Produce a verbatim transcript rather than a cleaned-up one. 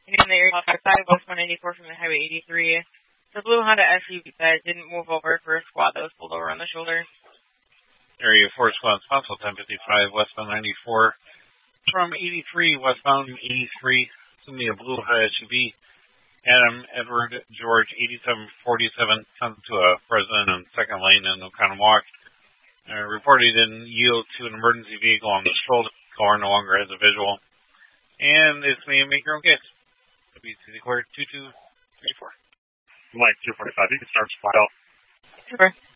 And the area five West one ninety-four from the Highway eighty-three. The blue Honda S U V that didn't move over for a squad that was pulled over on the shoulder. Area four squad responsible ten fifty-five westbound ninety-four from eighty-three westbound eighty-three. Assuming a blue Honda S U V. Adam Edward George eighty-seven forty-seven sent to a president in second lane in Oconomowoc. Uh, reported in yield to an emergency vehicle on the shoulder. Car no longer has a visual. And this may make your own case. W C C Clear two two three four. Mike two forty-five, you can start file. Super.